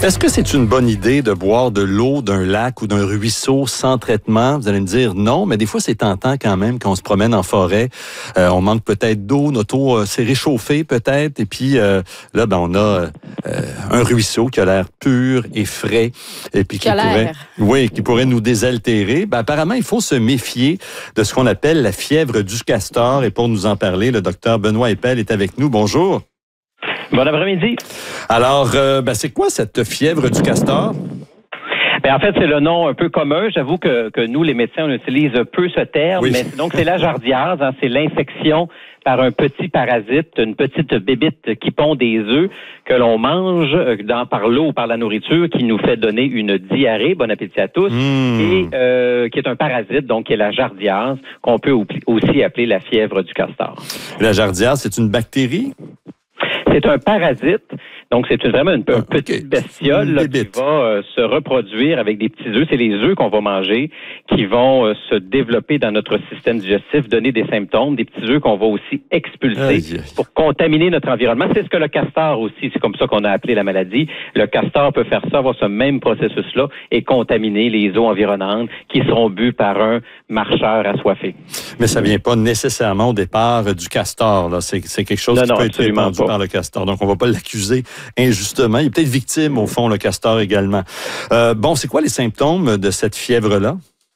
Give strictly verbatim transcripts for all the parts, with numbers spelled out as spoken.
Est-ce que c'est une bonne idée de boire de l'eau d'un lac ou d'un ruisseau sans traitement? Vous allez me dire non, mais des fois, c'est tentant quand même quand on se promène en forêt. Euh, on manque peut-être d'eau, notre eau euh, s'est réchauffée peut-être, et puis euh, là, ben, on a euh, un ruisseau qui a l'air pur et frais, et puis qui, qui pourrait, oui, qui pourrait nous désaltérer. Ben, apparemment, il faut se méfier de ce qu'on appelle la fièvre du castor, et pour nous en parler, le docteur Benoît Eppel est avec nous. Bonjour. Bon après-midi. Alors, euh, ben, c'est quoi cette fièvre du castor? Ben, en fait, c'est le nom un peu commun. J'avoue que, que nous, les médecins, on utilise peu ce terme, oui. mais donc c'est la jardiase, hein, c'est l'infection par un petit parasite, une petite bébite qui pond des œufs que l'on mange dans, par l'eau ou par la nourriture, qui nous fait donner une diarrhée, bon appétit à tous, mmh. et euh, qui est un parasite, donc qui est la jardiase, qu'on peut aussi appeler la fièvre du castor. La jardiase, c'est une bactérie? C'est un parasite, donc c'est vraiment une, une petite okay. bestiole là, qui va euh, se reproduire avec des petits œufs. C'est les œufs qu'on va manger qui vont euh, se développer dans notre système digestif, donner des symptômes, des petits œufs qu'on va aussi expulser aïe. Pour contaminer notre environnement. C'est ce que le castor aussi, c'est comme ça qu'on a appelé la maladie. Le castor peut faire ça, avoir ce même processus-là et contaminer les eaux environnantes qui seront bues par un marcheur assoiffé. Mais ça vient pas nécessairement au départ du castor, là. C'est, c'est quelque chose non, qui non, peut être répandu pas. par le castor. Donc, on va pas l'accuser injustement. Il est peut-être victime, au fond, le castor également. Euh, bon, c'est quoi les symptômes de cette fièvre-là?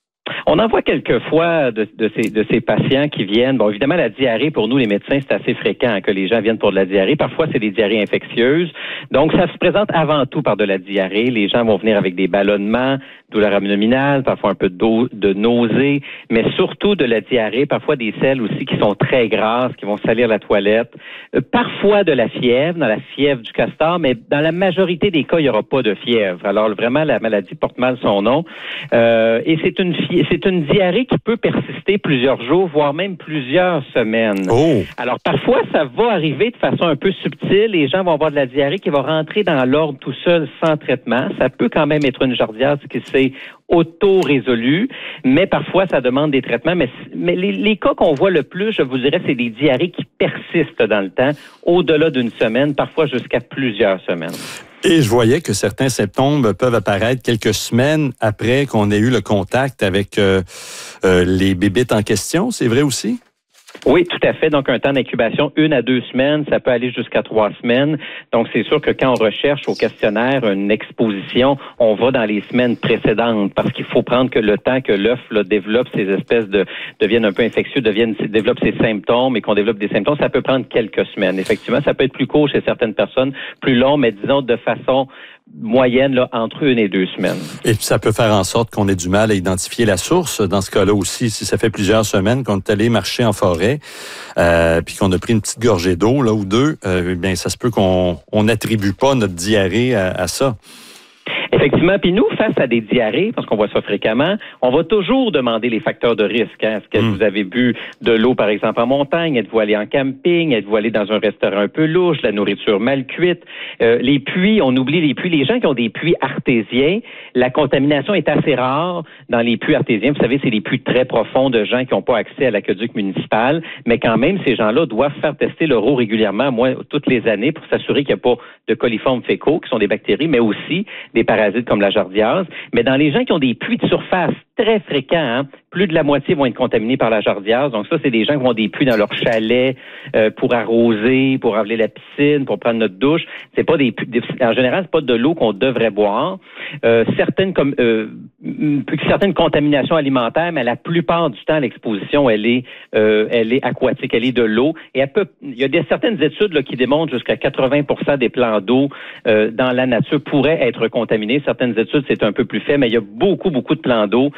On en voit quelquefois de, de, ces, de ces patients qui viennent. Bon, évidemment, la diarrhée, pour nous, les médecins, c'est assez fréquent hein, que les gens viennent pour de la diarrhée. Parfois, c'est des diarrhées infectieuses. Donc, ça se présente avant tout par de la diarrhée. Les gens vont venir avec des ballonnements, douleurs abdominales, parfois un peu de, de nausées, mais surtout de la diarrhée, parfois des selles aussi qui sont très grasses, qui vont salir la toilette. Euh, parfois de la fièvre, dans la fièvre du castor, mais dans la majorité des cas, il n'y aura pas de fièvre. Alors, vraiment, la maladie porte mal son nom. Euh, et c'est une fièvre. C'est une diarrhée qui peut persister plusieurs jours, voire même plusieurs semaines. Oh. Alors, parfois, ça va arriver de façon un peu subtile. Les gens vont avoir de la diarrhée qui va rentrer dans l'ordre tout seul, sans traitement. Ça peut quand même être une jardiase qui s'est auto-résolue, mais parfois, ça demande des traitements. Mais, mais les, les cas qu'on voit le plus, je vous dirais, c'est des diarrhées qui persistent dans le temps, au-delà d'une semaine, parfois jusqu'à plusieurs semaines. Et je voyais que certains symptômes peuvent apparaître quelques semaines après qu'on ait eu le contact avec euh, euh, les bébites en question. C'est vrai aussi? Oui, tout à fait. Donc, un temps d'incubation, une à deux semaines, ça peut aller jusqu'à trois semaines. Donc, c'est sûr que quand on recherche au questionnaire une exposition, on va dans les semaines précédentes parce qu'il faut prendre que le temps que l'œuf là, développe ces espèces de, deviennent un peu infectieux, deviennent, développe ses symptômes et qu'on développe des symptômes, ça peut prendre quelques semaines. Effectivement, ça peut être plus court chez certaines personnes, plus long, mais disons de façon moyenne là, entre une et deux semaines. Et puis ça peut faire en sorte qu'on ait du mal à identifier la source. Dans ce cas-là aussi, si ça fait plusieurs semaines qu'on est allé marcher en forêt, euh, puis qu'on a pris une petite gorgée d'eau là ou deux, euh, bien ça se peut qu'on on n'attribue pas notre diarrhée à, à ça. Effectivement, puis nous, face à des diarrhées, parce qu'on voit ça fréquemment, on va toujours demander les facteurs de risque. Hein. Est-ce que mmh. vous avez bu de l'eau, par exemple, en montagne? Êtes-vous allé en camping? Êtes-vous allé dans un restaurant un peu louche? La nourriture mal cuite? Euh, les puits, on oublie les puits. Les gens qui ont des puits artésiens, la contamination est assez rare dans les puits artésiens. Vous savez, c'est des puits très profonds de gens qui n'ont pas accès à l'aqueduc municipal, mais quand même, ces gens-là doivent faire tester leur eau régulièrement, moi, toutes les années, pour s'assurer qu'il n'y a pas de coliformes fécaux, qui sont des bactéries, mais aussi des parasites comme la jardiase. Mais dans les gens qui ont des puits de surface très fréquents, hein, plus de la moitié vont être contaminés par la jardiase. Donc ça, c'est des gens qui ont des puits dans leur chalet euh, pour arroser, pour ravaler la piscine, pour prendre notre douche. C'est pas des, des en général, c'est pas de l'eau qu'on devrait boire. Euh, certaines comme euh, certaines contaminations alimentaires, mais la plupart du temps, l'exposition, elle est euh, elle est aquatique, elle est de l'eau. Et elle peut, il y a des, certaines études là, qui démontrent jusqu'à quatre-vingts pour cent des plans d'eau euh, dans la nature pourraient être contaminés. Certaines études, c'est un peu plus fait, mais il y a beaucoup, beaucoup de plans d'eau